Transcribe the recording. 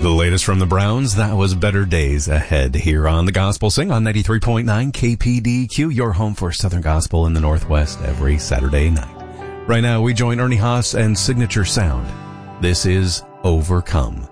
The latest from the Browns, that was Better Days Ahead here on The Gospel Sing on 93.9 KPDQ, your home for Southern Gospel in the Northwest every Saturday night. Right now, we join Ernie Haas and Signature Sound. This is Overcome.